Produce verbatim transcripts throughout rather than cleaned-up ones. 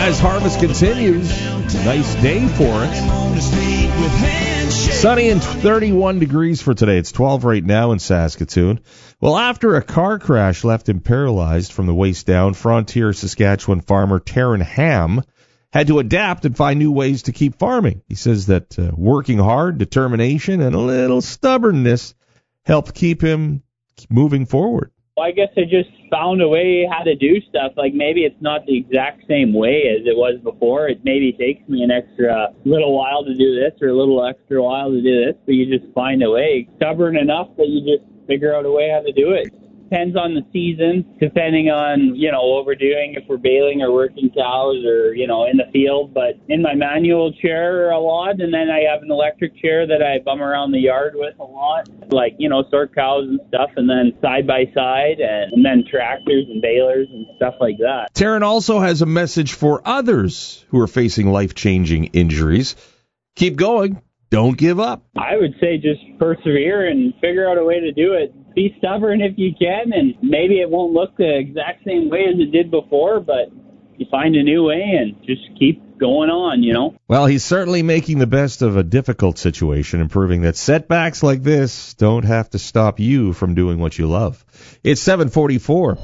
As harvest continues, nice day for it. Sunny and thirty-one degrees for today. It's twelve right now in Saskatoon. Well, after a car crash left him paralyzed from the waist down, Frontier, Saskatchewan farmer Taryn Ham had to adapt and find new ways to keep farming. He says that uh, working hard, determination, and a little stubbornness helped keep him moving forward. Well, I guess I just found a way how to do stuff. Like, maybe it's not the exact same way as it was before. It maybe takes me an extra little while to do this or a little extra while to do this, but you just find a way. Stubborn enough that you just figure out a way how to do it. Depends on the season, depending on, you know, overdoing if we're baling or working cows or, you know, in the field. But in my manual chair a lot, and then I have an electric chair that I bum around the yard with a lot, like, you know, sort cows and stuff, and then side by side, and, and then tractors and balers and stuff like that. Taryn also has a message for others who are facing life-changing injuries. Keep going. Don't give up. I would say just persevere and figure out a way to do it. Be stubborn if you can, and maybe it won't look the exact same way as it did before, but you find a new way and just keep going on, you know? Well, he's certainly making the best of a difficult situation and proving that setbacks like this don't have to stop you from doing what you love. It's seven forty-four.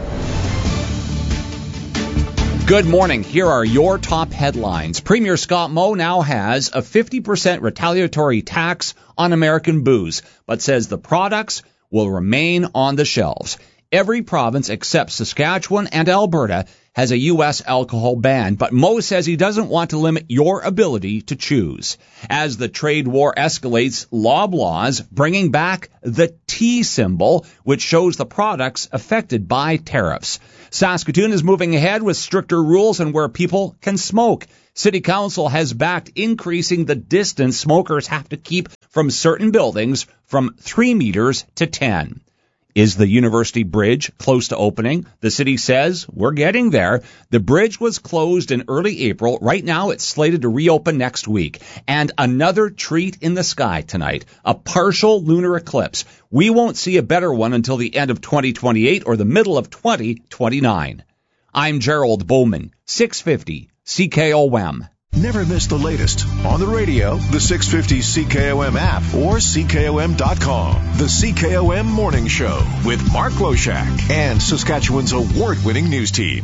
Good morning. Here are your top headlines. Premier Scott Moe now has a fifty percent retaliatory tax on American booze, but says the products will remain on the shelves. Every province except Saskatchewan and Alberta has a U S alcohol ban, but Moe says he doesn't want to limit your ability to choose. As the trade war escalates, Loblaws bringing back the T symbol, which shows the products affected by tariffs. Saskatoon is moving ahead with stricter rules on where people can smoke. City Council has backed increasing the distance smokers have to keep from certain buildings from three meters to ten. Is the University Bridge close to opening? The city says we're getting there. The bridge was closed in early April. Right now it's slated to reopen next week. And another treat in the sky tonight, a partial lunar eclipse. We won't see a better one until the end of twenty twenty-eight or the middle of twenty twenty-nine. I'm Gerald Bowman, six fifty C K O M. Never miss the latest on the radio, the six fifty C K O M app, or C K O M dot com. The C K O M Morning Show with Mark Loshak and Saskatchewan's award-winning news team.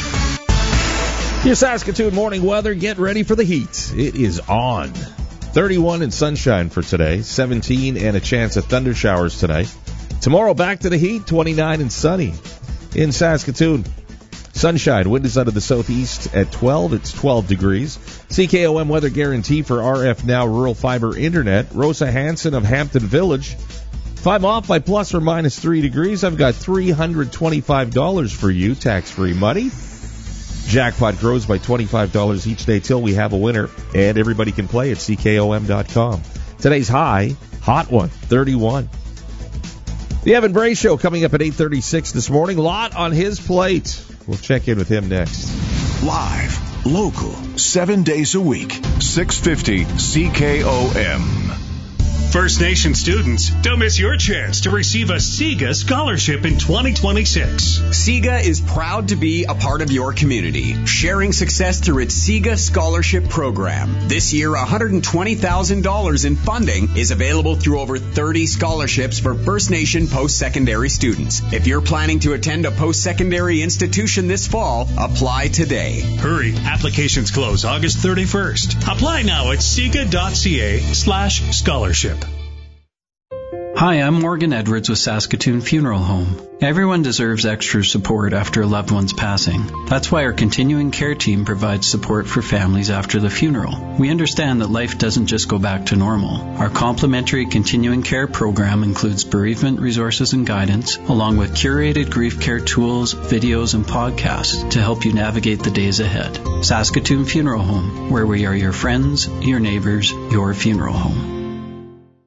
Your Saskatoon morning weather, get ready for the heat. It is on. thirty-one and sunshine for today, seventeen and a chance of thunder showers tonight. Tomorrow back to the heat, twenty-nine and sunny in Saskatoon. Sunshine, wind is out of the southeast at twelve. It's twelve degrees. C K O M weather guarantee for R F Now Rural Fiber Internet. Rosa Hansen of Hampton Village. If I'm off by plus or minus three degrees, I've got three hundred twenty-five dollars for you, tax-free money. Jackpot grows by twenty-five dollars each day till we have a winner, and everybody can play at C K O M dot com. Today's high, hot one, thirty-one. The Evan Bray Show coming up at eight thirty-six this morning. Lot on his plate. We'll check in with him next. Live, local, seven days a week, six fifty C K O M. First Nation students, don't miss your chance to receive a SIGA scholarship in twenty twenty-six. SIGA is proud to be a part of your community, sharing success through its SIGA Scholarship Program. This year, one hundred twenty thousand dollars in funding is available through over thirty scholarships for First Nation post-secondary students. If you're planning to attend a post-secondary institution this fall, apply today. Hurry, applications close August thirty-first. Apply now at siga.ca slash scholarship. Hi, I'm Morgan Edwards with Saskatoon Funeral Home. Everyone deserves extra support after a loved one's passing. That's why our continuing care team provides support for families after the funeral. We understand that life doesn't just go back to normal. Our complimentary continuing care program includes bereavement resources and guidance, along with curated grief care tools, videos, and podcasts to help you navigate the days ahead. Saskatoon Funeral Home, where we are your friends, your neighbors, your funeral home.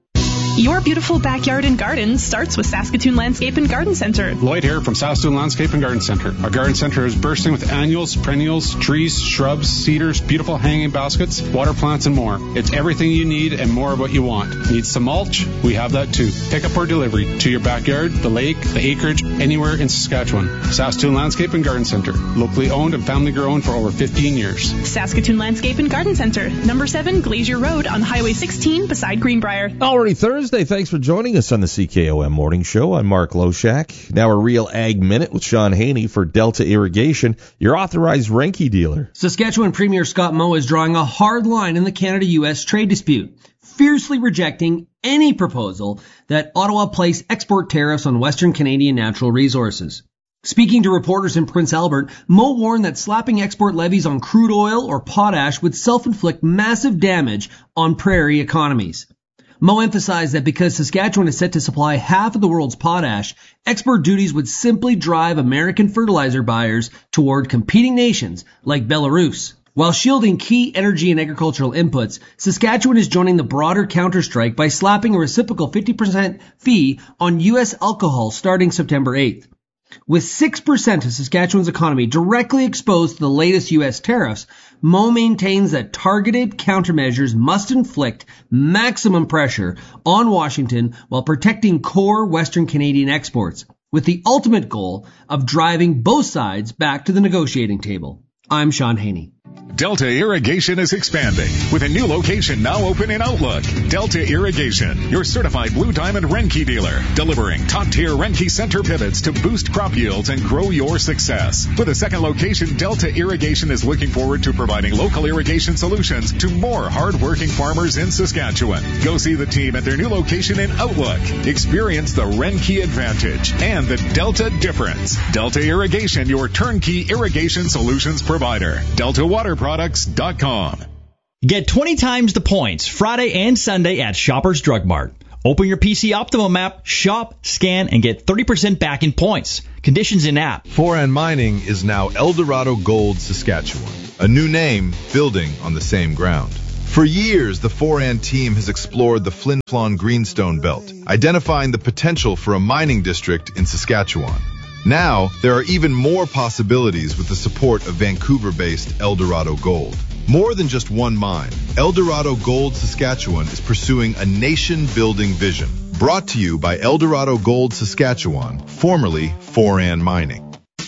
Your beautiful backyard and garden starts with Saskatoon Landscape and Garden Center. Lloyd here from Saskatoon Landscape and Garden Center. Our garden center is bursting with annuals, perennials, trees, shrubs, cedars, beautiful hanging baskets, water plants, and more. It's everything you need and more of what you want. Need some mulch? We have that too. Pick up or delivery to your backyard, the lake, the acreage, anywhere in Saskatchewan. Saskatoon Landscape and Garden Center. Locally owned and family grown for over fifteen years. Saskatoon Landscape and Garden Center. Number seven Glacier Road on Highway sixteen beside Greenbrier. Already Thursday. Thanks for joining us on the C K O M Morning Show. I'm Mark Loshak. Now a Real Ag Minute with Sean Haney for Delta Irrigation, your authorized Renke dealer. Saskatchewan Premier Scott Moe is drawing a hard line in the Canada-U S trade dispute, fiercely rejecting any proposal that Ottawa place export tariffs on Western Canadian natural resources. Speaking to reporters in Prince Albert, Moe warned that slapping export levies on crude oil or potash would self-inflict massive damage on prairie economies. Moe emphasized that because Saskatchewan is set to supply half of the world's potash, export duties would simply drive American fertilizer buyers toward competing nations like Belarus. While shielding key energy and agricultural inputs, Saskatchewan is joining the broader counterstrike by slapping a reciprocal fifty percent fee on U S alcohol starting September eighth. With six percent of Saskatchewan's economy directly exposed to the latest U S tariffs, Moe maintains that targeted countermeasures must inflict maximum pressure on Washington while protecting core Western Canadian exports, with the ultimate goal of driving both sides back to the negotiating table. I'm Sean Haney. Delta Irrigation is expanding with a new location now open in Outlook. Delta Irrigation, your certified Blue Diamond Renke dealer, delivering top-tier Renke center pivots to boost crop yields and grow your success. With a second location, Delta Irrigation is looking forward to providing local irrigation solutions to more hard-working farmers in Saskatchewan. Go see the team at their new location in Outlook. Experience the Renke advantage and the Delta difference. Delta Irrigation, your turnkey irrigation solutions provider. Delta Water Products dot com. Get twenty times the points Friday and Sunday at Shoppers Drug Mart. Open your P C Optimum app, shop, scan, and get thirty percent back in points. Conditions in app. Foran Mining is now Eldorado Gold Saskatchewan, a new name building on the same ground. For years, the Foran team has explored the Flin Flon Greenstone Belt, identifying the potential for a mining district in Saskatchewan. Now, there are even more possibilities with the support of Vancouver-based Eldorado Gold. More than just one mine, Eldorado Gold Saskatchewan is pursuing a nation-building vision. Brought to you by Eldorado Gold Saskatchewan, formerly Foran Mining.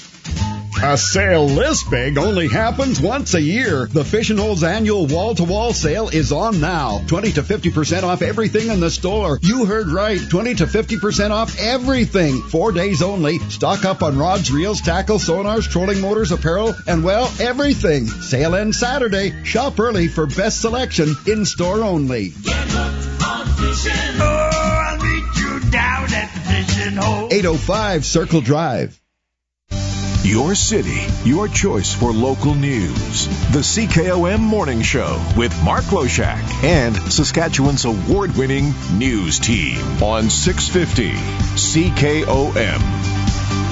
A sale this big only happens once a year. The Fish and Holes annual wall-to-wall sale is on now. twenty to fifty percent off everything in the store. You heard right. twenty to fifty percent off everything. Four days only. Stock up on rods, reels, tackle, sonars, trolling motors, apparel, and, well, everything. Sale ends Saturday. Shop early for best selection in store only. Get hooked on fishing. Oh, I'll meet you down at the Fish and Hole. eight oh five Circle Drive. Your city, your choice for local news. The C K O M Morning Show with Mark Loshak and Saskatchewan's award-winning news team on six fifty C K O M.